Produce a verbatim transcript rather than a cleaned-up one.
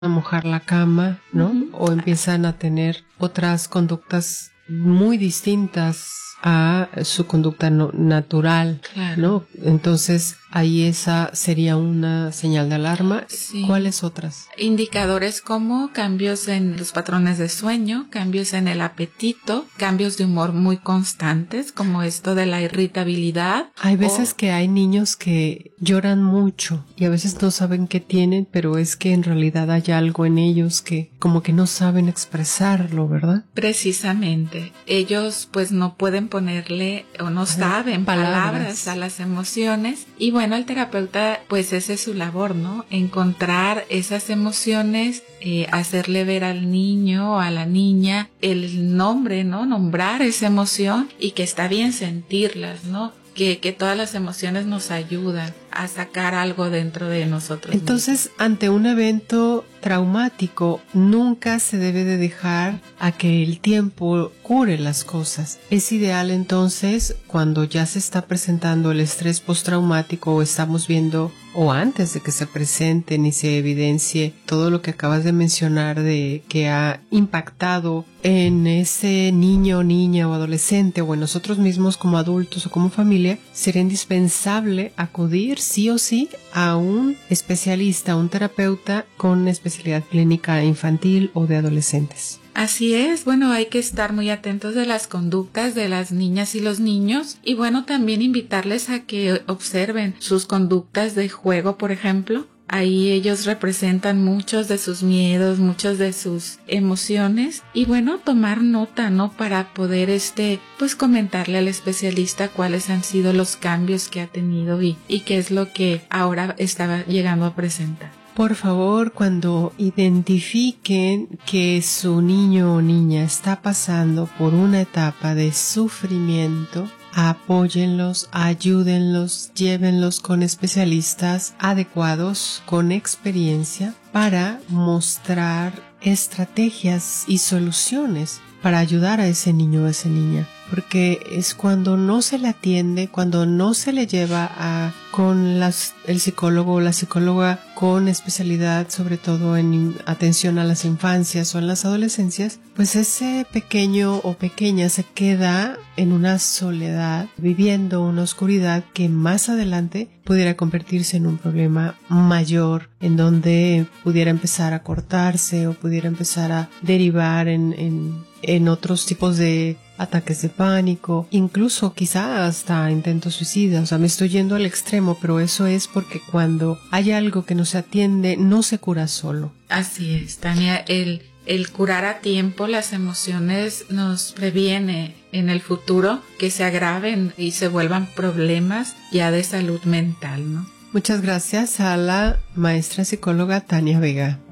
a mojar la cama, ¿no? Uh-huh. O empiezan a tener otras conductas muy distintas a su conducta no, natural, claro. ¿no? Entonces, ahí esa sería una señal de alarma. Sí. ¿Cuáles otras? Indicadores como cambios en los patrones de sueño, cambios en el apetito, cambios de humor muy constantes, como esto de la irritabilidad. Hay veces o... que hay niños que lloran mucho y a veces no saben qué tienen, pero es que en realidad hay algo en ellos que como que no saben expresarlo, ¿verdad? Precisamente. Ellos pues no pueden ponerle o no saben palabras. palabras a las emociones y bueno, el terapeuta pues esa es su labor, ¿no? Encontrar esas emociones, eh, hacerle ver al niño o a la niña el nombre, ¿no? Nombrar esa emoción y que está bien sentirlas, ¿no? Que, que todas las emociones nos ayudan a sacar algo dentro de nosotros. Entonces, mismos. Ante un evento traumático, nunca se debe de dejar a que el tiempo cure las cosas. Es ideal entonces, cuando ya se está presentando el estrés postraumático o estamos viendo, o antes de que se presente ni se evidencie todo lo que acabas de mencionar de que ha impactado en ese niño, niña o adolescente o en nosotros mismos como adultos o como familia, sería indispensable acudir sí o sí a un especialista, a un terapeuta con especialidad clínica infantil o de adolescentes. Así es, bueno, hay que estar muy atentos de las conductas de las niñas y los niños y bueno, también invitarles a que observen sus conductas de juego, por ejemplo. Ahí ellos representan muchos de sus miedos, muchas de sus emociones y bueno, tomar nota, ¿no? Para poder este, pues comentarle al especialista cuáles han sido los cambios que ha tenido y, y qué es lo que ahora estaba llegando a presentar. Por favor, cuando identifiquen que su niño o niña está pasando por una etapa de sufrimiento, apóyenlos, ayúdenlos, llévenlos con especialistas adecuados, con experiencia, para mostrar estrategias y soluciones para ayudar a ese niño o a esa niña. Porque es cuando no se le atiende, cuando no se le lleva a con las, el psicólogo o la psicóloga con especialidad, sobre todo en atención a las infancias o en las adolescencias, pues ese pequeño o pequeña se queda en una soledad, viviendo una oscuridad que más adelante pudiera convertirse en un problema mayor, en donde pudiera empezar a cortarse o pudiera empezar a derivar en, en, en otros tipos de ataques de pánico, incluso quizá hasta intentos suicidas. O sea, me estoy yendo al extremo, pero eso es porque cuando hay algo que no se atiende, no se cura solo. Así es, Tania, el, el curar a tiempo las emociones nos previene en el futuro que se agraven y se vuelvan problemas ya de salud mental, ¿no? Muchas gracias a la maestra psicóloga Tania Vega.